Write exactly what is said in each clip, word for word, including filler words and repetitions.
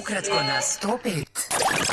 Ukratko na sto pet.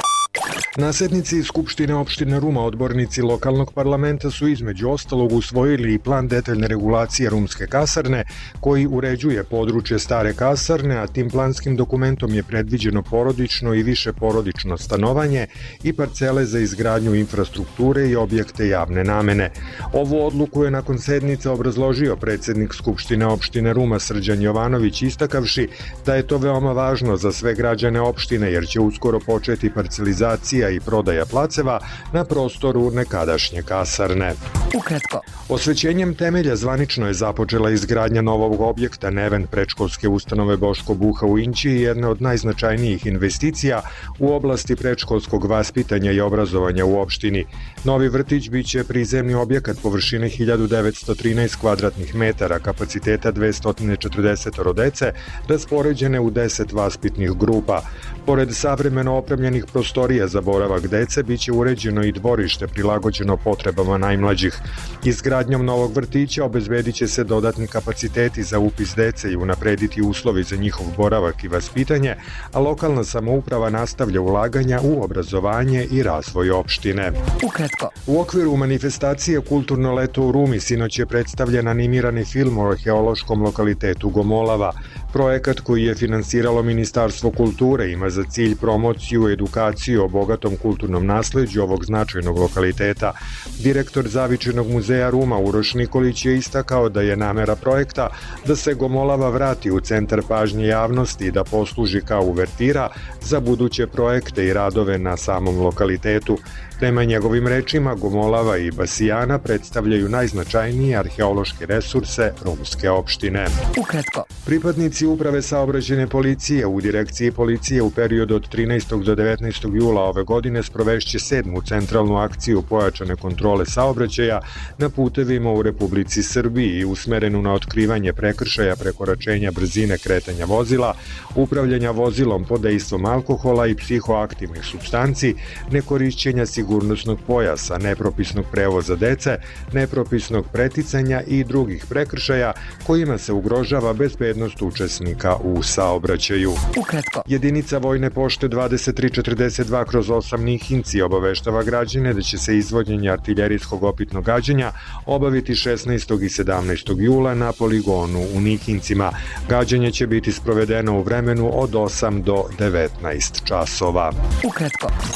Na sednici Skupštine opštine Ruma odbornici lokalnog parlamenta su između ostalog usvojili i plan detaljne regulacije rumske kasarne koji uređuje područje stare kasarne, a tim planskim dokumentom je predviđeno porodično i više porodično stanovanje i parcele za izgradnju infrastrukture i objekte javne namene. Ovu odluku je nakon sednice obrazložio predsednik Skupštine opštine Ruma Srđan Jovanović, istakavši da je to veoma važno za sve građane opštine jer će uskoro početi parcelizacija i prodaja placeva na prostoru nekadašnje kasarne. Ukratko. Osvećenjem temelja zvanično je započela izgradnja novog objekta Neven predškolske ustanove Boško Buha u Inđiji, jedna od najznačajnijih investicija u oblasti predškolskog vaspitanja i obrazovanja u opštini. Novi vrtić biće prizemni objekat površine hiljadu devetsto trinaest kvadratnih metara, kapaciteta dvesta četrdeset dece, raspoređene u deset vaspitnih grupa. Pored savremeno opremljenih prostorija za boravak dece, biće uređeno i dvorište prilagođeno potrebama najmlađih. Izgradnjom novog vrtića obezbedit će se dodatni kapaciteti za upis dece i unaprediti uslovi za njihov boravak i vaspitanje, a lokalna samouprava nastavlja ulaganja u obrazovanje i razvoj opštine. Ukratko. U okviru manifestacije Kulturno leto u Rumi sinoć je predstavljen animirani film o arheološkom lokalitetu Gomolava. Projekat koji je finansiralo Ministarstvo kulture ima za cilj promociju i edukaciju o bogatom kulturnom nasleđu ovog značajnog lokaliteta. Direktor Zavičajnog muzeja Ruma Uroš Nikolić je istakao da je namera projekta da se Gomolava vrati u centar pažnje javnosti i da posluži kao uvertira za buduće projekte i radove na samom lokalitetu. Prema njegovim rečima, Gomolava i Basijana predstavljaju najznačajnije arheološke resurse rumske opštine. Ukratko. Pripadnici Uprave saobraćajne policije u Direkciji policije u periodu od trinaestog do devetnaestog jula ove godine sprovešće sedmu centralnu akciju pojačane kontrole saobraćaja na putevima u Republici Srbiji i usmerenu na otkrivanje prekršaja prekoračenja brzine kretanja vozila, upravljanja vozilom pod dejstvom alkohola i psihoaktivnih supstanci, nekorišćenja sigurnosnog pojasa, nepropisnog prevoza dece, nepropisnog preticanja i drugih prekršaja kojima se ugrožava bezbednost učesnika u saobraćaju. Ukratko. Jedinica Vojne pošte dvadeset tri četrdeset dva kroz osam Nihinci obaveštava građane da će se izvođenje artiljerijskog opitnog gađanja obaviti šesnaestog i sedamnaestog jula na poligonu u Nihincima. Gađanje će biti sprovedeno u vremenu od osam do devetnaest časova. Ukratko.